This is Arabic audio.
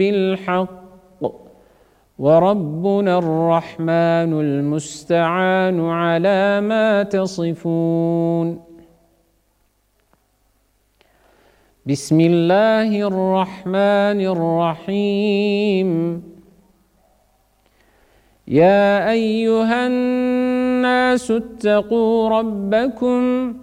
بالحق وربنا الرحمن المستعان على ما تصفون. بسم الله الرحمن الرحيم. يا أيها الناس اتقوا ربكم